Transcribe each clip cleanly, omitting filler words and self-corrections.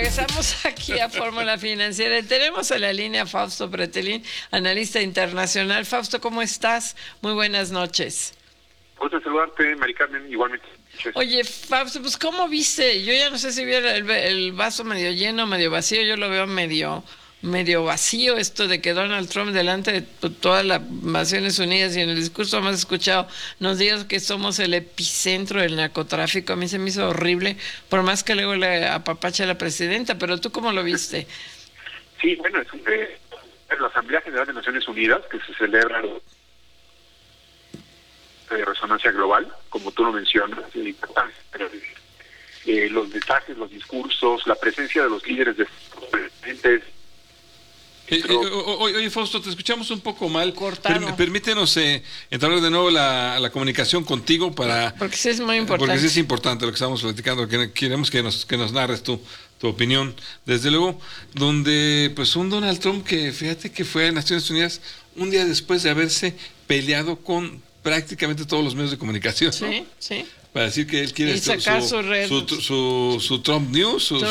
Regresamos aquí a Fórmula Financiera. Tenemos en la línea a Fausto Pretelín, analista internacional. Fausto, ¿cómo estás? Muy buenas noches. Gusto saludarte, Mari Carmen, igualmente. Oye, Fausto, pues ¿cómo viste? Yo ya no sé si vi el vaso medio lleno, medio vacío. Yo lo veo medio vacío, esto de que Donald Trump, delante de todas las Naciones Unidas y en el discurso más escuchado, nos diga que somos el epicentro del narcotráfico. A mí se me hizo horrible, por más que luego le apapacha a la presidenta, pero ¿tú cómo lo viste? Sí, bueno, es la Asamblea General de Naciones Unidas, que se celebra de resonancia global, como tú lo mencionas, los mensajes, los discursos, la presencia de los líderes de los presidentes. Oye, Fausto, te escuchamos un poco mal. Cortado. Permítenos entrar de nuevo la comunicación contigo porque sí es muy importante. Porque sí es importante lo que estamos platicando. Queremos que nos narres tu opinión. Desde luego, donde pues un Donald Trump que fíjate que fue a Naciones Unidas un día después de haberse peleado con prácticamente todos los medios de comunicación, ¿no? Sí, sí. Para decir que él quiere sacar su Trump News, su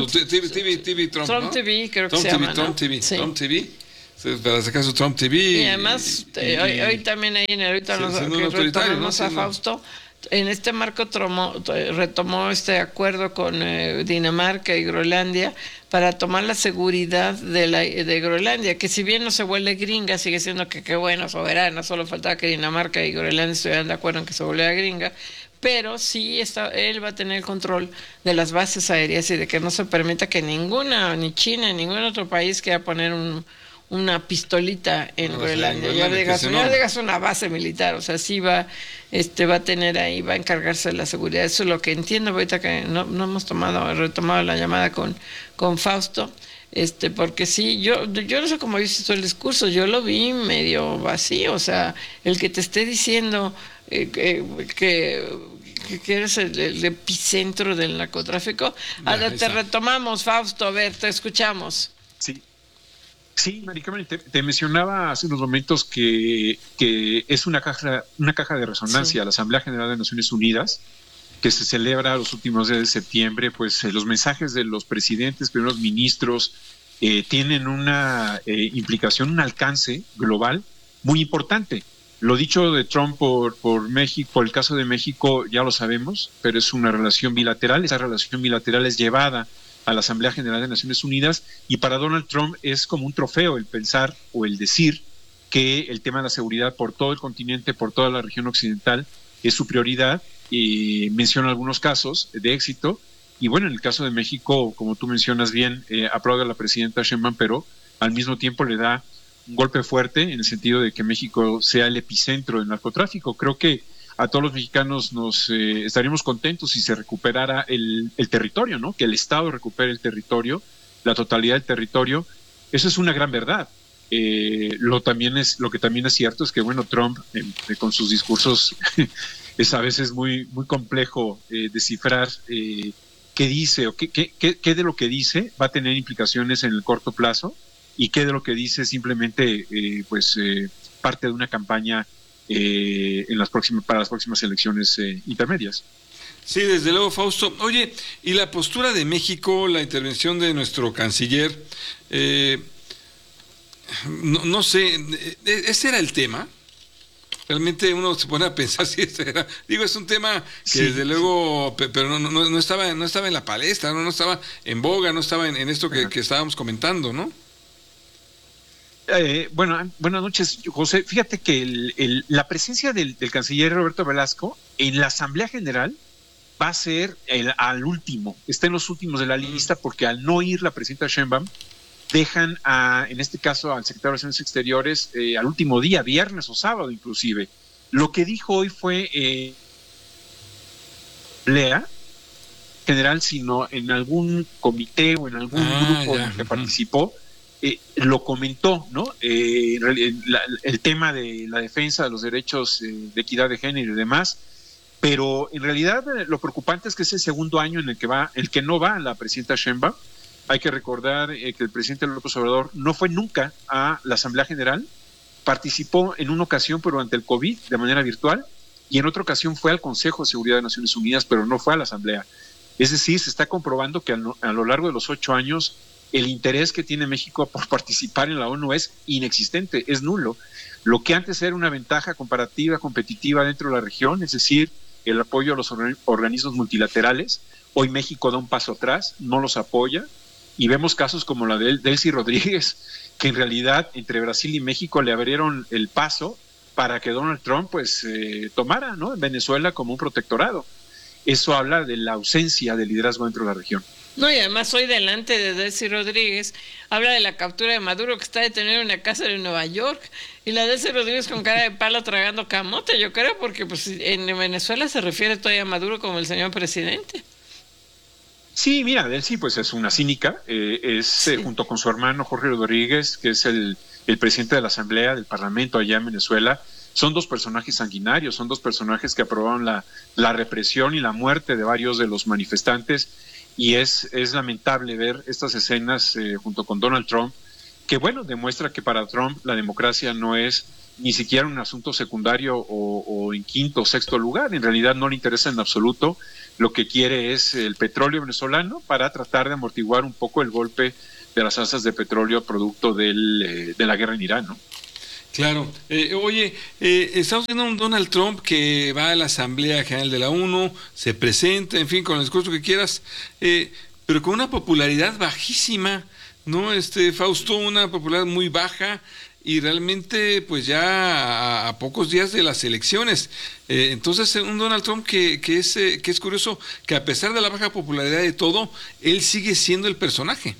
TV Trump, Trump ¿no? TV, creo que se llama, ¿no? Trump TV, sí. Trump TV, para sacar su Trump TV. Y además, hoy también ahí en el ahorita retomamos a Fausto, en este marco retomó este acuerdo con Dinamarca y Groenlandia para tomar la seguridad de Groenlandia, que si bien no se vuelve gringa, sigue siendo que qué bueno, soberana, solo faltaba que Dinamarca y Groenlandia estuvieran de acuerdo en que se volviera gringa, pero sí él va a tener el control de las bases aéreas y de que no se permita que ni China, ni ningún otro país quiera poner una pistolita en Groenlandia. Ya digas una base militar, o sea, sí va a tener ahí, va a encargarse de la seguridad. Eso es lo que entiendo ahorita que no hemos retomado la llamada con Fausto, porque sí, yo no sé cómo viste todo el discurso, yo lo vi medio vacío, o sea, el que te esté diciendo que eres el epicentro del narcotráfico. Te retomamos, Fausto, a ver, te escuchamos. Sí, Mari Carmen, te mencionaba hace unos momentos que es una caja de resonancia, sí. La Asamblea General de Naciones Unidas, que se celebra los últimos días de septiembre. Pues los mensajes de los presidentes, primeros ministros, tienen una implicación, un alcance global muy importante. Lo dicho de Trump por México, por el caso de México, ya lo sabemos, pero es una relación bilateral. Esa relación bilateral es llevada a la Asamblea General de Naciones Unidas, y para Donald Trump es como un trofeo el pensar o el decir que el tema de la seguridad por todo el continente, por toda la región occidental, es su prioridad. Menciona algunos casos de éxito, y bueno, en el caso de México, como tú mencionas bien, aplaude a la presidenta Sheinbaum, pero al mismo tiempo le da un golpe fuerte en el sentido de que México sea el epicentro del narcotráfico. Creo que a todos los mexicanos estaríamos contentos si se recuperara el territorio, ¿no? Que el Estado recupere el territorio, la totalidad del territorio. Eso es una gran verdad. Lo que también es cierto es que, bueno, Trump, con sus discursos, es a veces muy, muy complejo descifrar qué dice o qué de lo que dice va a tener implicaciones en el corto plazo y qué de lo que dice simplemente parte de una campaña para las próximas elecciones intermedias. Sí, desde luego, Fausto. Oye, y la postura de México, la intervención de nuestro canciller, no sé, ¿ese era el tema? Realmente uno se pone a pensar si ese era, es un tema que sí, desde luego, pero no estaba en la palestra, no estaba en boga, no estaba en esto que estábamos comentando, ¿no? Buenas noches, José. Fíjate que la presencia del canciller Roberto Velasco en la Asamblea General va a ser al último, está en los últimos de la lista, porque al no ir la presidenta Sheinbaum, dejan en este caso al secretario de Relaciones Exteriores al último día, viernes o sábado inclusive. Lo que dijo hoy fue Asamblea General, sino en algún comité o en algún grupo en el que participó. Lo comentó, ¿no? El tema de la defensa de los derechos de equidad de género y demás, pero en realidad lo preocupante es que es el segundo año en el que no va la presidenta Sheinbaum. Hay que recordar que el presidente López Obrador no fue nunca a la Asamblea General, participó en una ocasión, pero ante el COVID, de manera virtual, y en otra ocasión fue al Consejo de Seguridad de Naciones Unidas, pero no fue a la Asamblea. Es decir, se está comprobando que a lo largo de los 8 años el interés que tiene México por participar en la ONU es inexistente, es nulo. Lo que antes era una ventaja comparativa, competitiva dentro de la región, es decir, el apoyo a los organismos multilaterales, hoy México da un paso atrás, no los apoya, y vemos casos como la de Delcy Rodríguez, que en realidad entre Brasil y México le abrieron el paso para que Donald Trump pues tomara, ¿no?, Venezuela como un protectorado. Eso habla de la ausencia de liderazgo dentro de la región. No, y además hoy delante de Delcy Rodríguez habla de la captura de Maduro, que está detenido en una casa de Nueva York, y la Delcy Rodríguez con cara de palo tragando camote, yo creo, porque pues en Venezuela se refiere todavía a Maduro como el señor presidente. Sí, mira, Delcy pues es una cínica, junto con su hermano Jorge Rodríguez, que es el presidente de la Asamblea del Parlamento allá en Venezuela. Son dos personajes sanguinarios, son dos personajes que aprobaron la represión y la muerte de varios de los manifestantes, y es lamentable ver estas escenas junto con Donald Trump, que bueno, demuestra que para Trump la democracia no es ni siquiera un asunto secundario o en quinto o sexto lugar. En realidad no le interesa en absoluto. Lo que quiere es el petróleo venezolano para tratar de amortiguar un poco el golpe de las alzas de petróleo producto de la guerra en Irán, ¿no? Claro. Estamos viendo un Donald Trump que va a la Asamblea General de la ONU, se presenta, en fin, con el discurso que quieras, pero con una popularidad bajísima, ¿no? Fausto, una popularidad muy baja, y realmente pues ya a pocos días de las elecciones. Entonces un Donald Trump que es curioso, que a pesar de la baja popularidad de todo, él sigue siendo el personaje.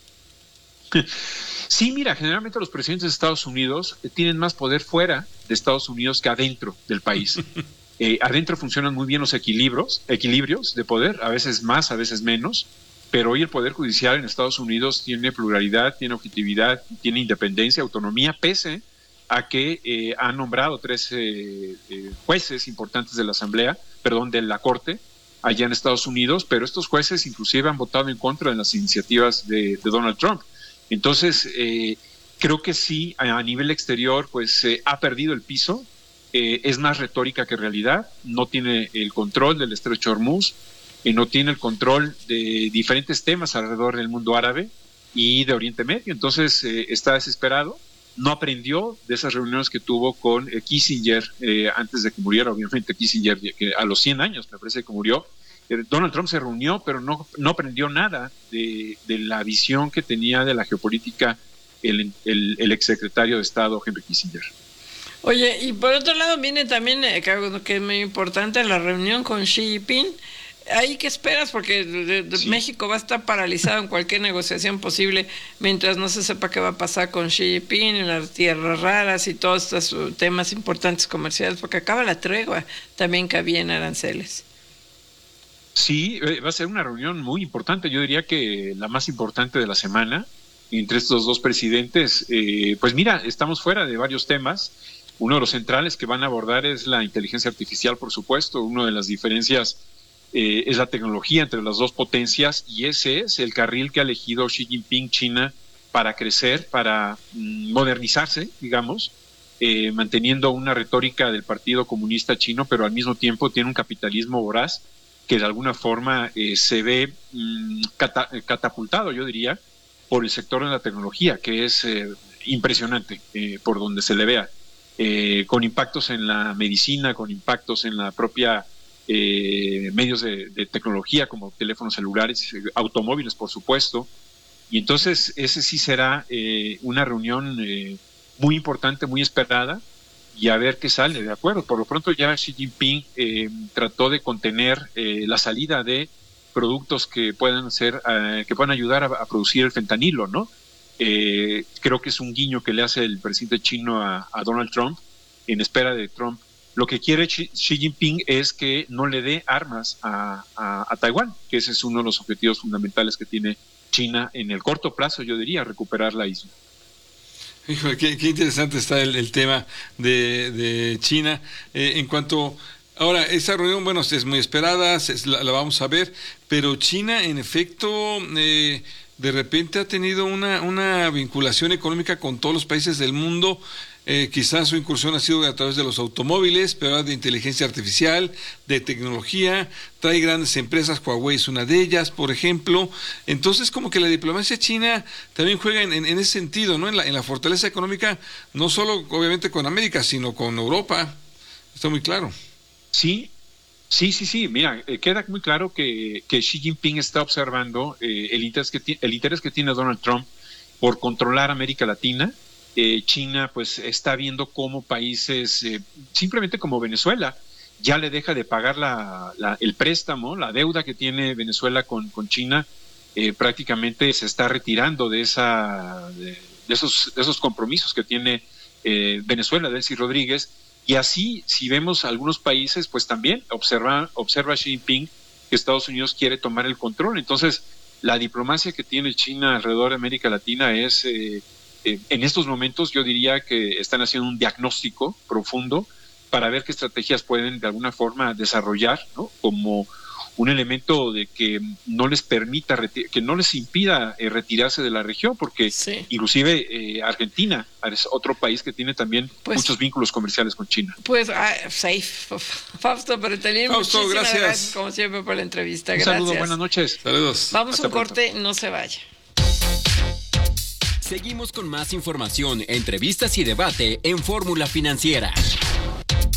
Sí, mira, generalmente los presidentes de Estados Unidos tienen más poder fuera de Estados Unidos que adentro del país. Adentro funcionan muy bien los equilibrios de poder, a veces más, a veces menos, pero hoy el Poder Judicial en Estados Unidos tiene pluralidad, tiene objetividad, tiene independencia, autonomía, pese a que ha nombrado 13 jueces importantes de de la Corte, allá en Estados Unidos, pero estos jueces inclusive han votado en contra de las iniciativas de Donald Trump. Entonces, creo que sí, a nivel exterior, pues ha perdido el piso, es más retórica que realidad, no tiene el control del Estrecho de Hormuz, no tiene el control de diferentes temas alrededor del mundo árabe y de Oriente Medio. Entonces está desesperado, no aprendió de esas reuniones que tuvo con Kissinger antes de que muriera, obviamente Kissinger, que a los 100 años me parece que murió. Donald Trump se reunió, pero no aprendió nada de la visión que tenía de la geopolítica el exsecretario de Estado Henry Kissinger. Oye, y por otro lado viene también, que es muy importante, la reunión con Xi Jinping. ¿Ahí qué esperas? Porque sí, México va a estar paralizado en cualquier negociación posible mientras no se sepa qué va a pasar con Xi Jinping, en las tierras raras y todos estos temas importantes comerciales, porque acaba la tregua también que había en aranceles. Sí, va a ser una reunión muy importante, yo diría que la más importante de la semana entre estos dos presidentes. Pues mira, estamos fuera de varios temas. Uno de los centrales que van a abordar es la inteligencia artificial, por supuesto. Una de las diferencias es la tecnología entre las dos potencias, y ese es el carril que ha elegido Xi Jinping, China, para crecer, para modernizarse, digamos, manteniendo una retórica del Partido Comunista Chino, pero al mismo tiempo tiene un capitalismo voraz que de alguna forma se ve catapultado, yo diría, por el sector de la tecnología, que es impresionante por donde se le vea, con impactos en la medicina, con impactos en la propia medios de tecnología como teléfonos celulares, automóviles, por supuesto. Y entonces ese sí será una reunión muy importante, muy esperada, y a ver qué sale, de acuerdo. Por lo pronto ya Xi Jinping trató de contener la salida de productos que puedan ayudar a producir el fentanilo, ¿no? Creo que es un guiño que le hace el presidente chino a Donald Trump en espera de Trump. Lo que quiere Xi Jinping es que no le dé armas a Taiwán, que ese es uno de los objetivos fundamentales que tiene China en el corto plazo, yo diría, recuperar la isla. Híjole, qué interesante está el tema de China. En cuanto... Ahora, esa reunión, bueno, es muy esperada, la vamos a ver, pero China, en efecto, de repente ha tenido una vinculación económica con todos los países del mundo. Quizás su incursión ha sido a través de los automóviles, pero de inteligencia artificial, de tecnología, trae grandes empresas, Huawei es una de ellas, por ejemplo. Entonces, como que la diplomacia china también juega en ese sentido, ¿no? En la fortaleza económica, no solo obviamente con América, sino con Europa. Está muy claro. Sí. Mira, queda muy claro que Xi Jinping está observando el interés que tiene Donald Trump por controlar América Latina. China pues está viendo cómo países, simplemente como Venezuela, ya le deja de pagar el préstamo, la deuda que tiene Venezuela con China, prácticamente se está retirando de esos compromisos que tiene Venezuela, Delcy Rodríguez. Y así, si vemos algunos países, pues también observa Xi Jinping que Estados Unidos quiere tomar el control. Entonces, la diplomacia que tiene China alrededor de América Latina es, en estos momentos, yo diría que están haciendo un diagnóstico profundo para ver qué estrategias pueden de alguna forma desarrollar, ¿no? Como un elemento de que no les permita, que no les impida retirarse de la región, porque inclusive Argentina es otro país que tiene también muchos vínculos comerciales con China. Pues safe, Fausto Bertolini, muchísimas gracias como siempre por la entrevista. Gracias. Un saludo, buenas noches. Saludos. Vamos a un corte, no se vaya. Seguimos con más información, entrevistas y debate en Fórmula Financiera.